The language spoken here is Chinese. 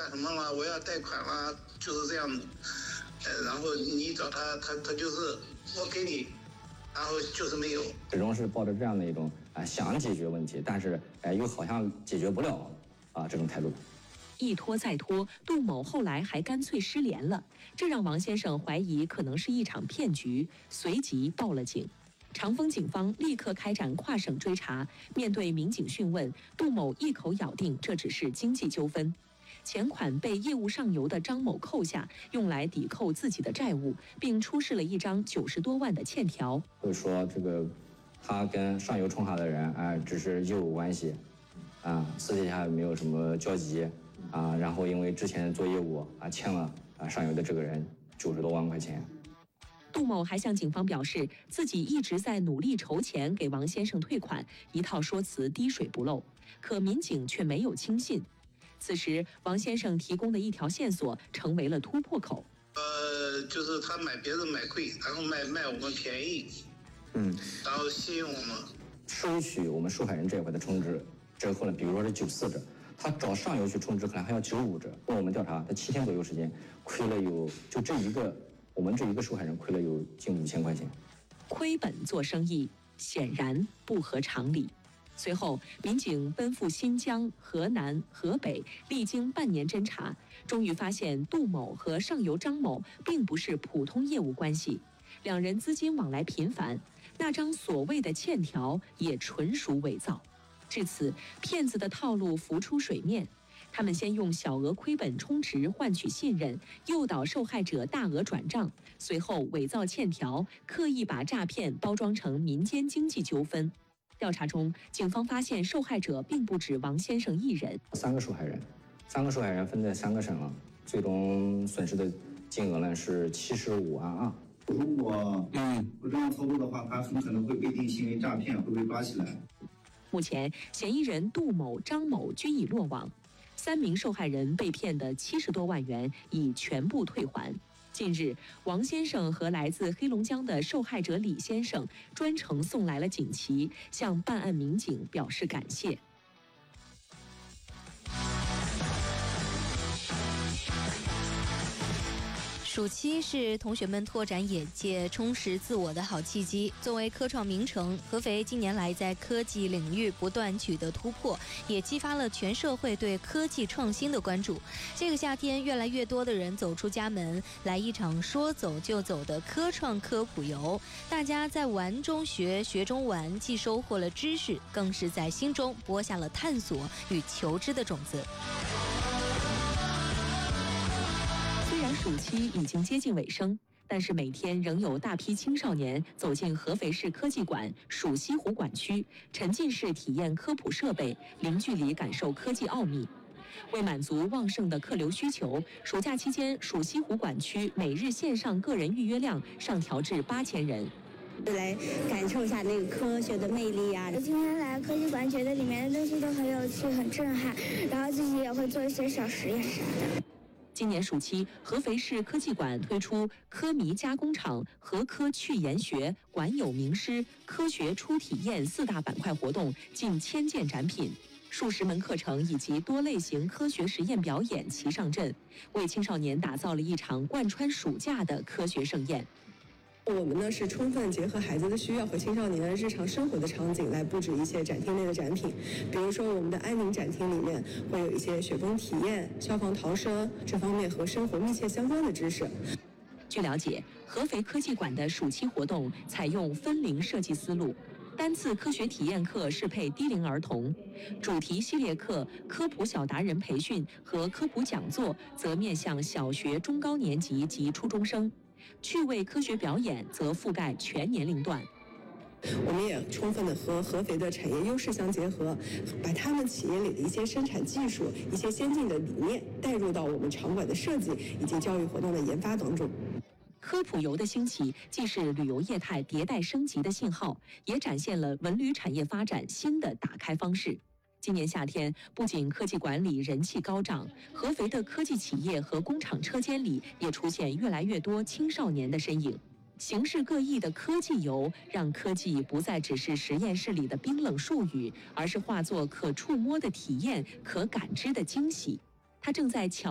干什么了，我要贷款了，就是这样子。然后你找他就是我给你，然后就是没有。 始终是抱着这样的一种想解决问题，但是又好像解决不了这种态度。 一拖再拖，杜某后来还干脆失联了，这让王先生怀疑可能是一场骗局，随即报了警。长丰警方立刻开展跨省追查，面对民警讯问，杜某一口咬定这只是经济纠纷。钱款被业务上游的张某扣下，用来抵扣自己的债务，并出示了一张90多万的欠条。 会说这个他跟上游冲下的人只是业务关系，私底下没有什么交集然后因为之前做业务欠了上游的这个人90多万块钱。 杜某还向警方表示，自己一直在努力筹钱给王先生退款，一套说辞滴水不漏，可民警却没有轻信。此时，王先生提供的一条线索成为了突破口。 就是他买别人买贵，然后卖我们便宜，然后吸引我们收取我们受害人这一块的充值折扣呢，比如说是94折，他找上游去充值可能还要95折。经我们调查，他7天左右时间亏了有我们这一个受害人亏了有近5000块钱。 亏本做生意显然不合常理。随后，民警奔赴新疆、河南、河北，历经半年侦查，终于发现杜某和上游张某并不是普通业务关系，两人资金往来频繁，那张所谓的欠条也纯属伪造。至此，骗子的套路浮出水面。他们先用小额亏本充值换取信任，诱导受害者大额转账，随后伪造欠条，刻意把诈骗包装成民间经济纠纷。调查中，警方发现受害者并不止王先生一人 ，3个受害人分在3个省了，最终损失的金额呢是75万2。 如果不这样操作的话，他很可能会被定性为诈骗，会被抓起来。 目前，嫌疑人杜某、张某均已落网，3名受害人被骗的70多万元已全部退还。近日，王先生和来自黑龙江的受害者李先生专程送来了锦旗，向办案民警表示感谢。 暑期是同学们拓展眼界、充实自我的好契机。作为科创名城，合肥近年来在科技领域不断取得突破，也激发了全社会对科技创新的关注。这个夏天，越来越多的人走出家门，来一场说走就走的科创科普游。大家在玩中学，学中玩，既收获了知识，更是在心中播下了探索与求知的种子。 暑期已经接近尾声，但是每天仍有大批青少年走进合肥市科技馆蜀西湖馆区，沉浸式体验科普设备，零距离感受科技奥秘。为满足旺盛的客流需求，暑假期间蜀西湖馆区每日线上个人预约量上调至8000人。 来感受一下那个科学的魅力啊！ 我今天来科技馆，觉得里面的东西都很有趣、很震撼，然后自己也会做一些小实验啥的。 今年暑期，合肥市科技馆推出科迷加工厂、合科趣研学、馆有名师、科学初体验4大板块活动，近1000件展品，数十门课程以及多类型科学实验表演齐上阵，为青少年打造了一场贯穿暑假的科学盛宴。 我们呢是充分结合孩子的需要和青少年的日常生活的场景来布置一些展厅内的展品，比如说我们的安宁展厅里面会有一些雪崩体验、消防逃生这方面和生活密切相关的知识。 据了解，合肥科技馆的暑期活动采用分龄设计思路，单次科学体验课适配低龄儿童，主题系列课、科普小达人培训和科普讲座则面向小学、中高年级及初中生。趣味科学表演则覆盖全年龄段。 我们也充分的和合肥的产业优势相结合，把他们企业里的一些生产技术、一些先进的理念带入到我们场馆的设计以及教育活动的研发当中。 科普游的兴起，既是旅游业态迭代升级的信号，也展现了文旅产业发展新的打开方式。今年夏天，不仅科技馆里人气高涨，合肥的科技企业和工厂车间里也出现越来越多青少年的身影。形式各异的科技游，让科技不再只是实验室里的冰冷术语，而是化作可触摸的体验、可感知的惊喜。它正在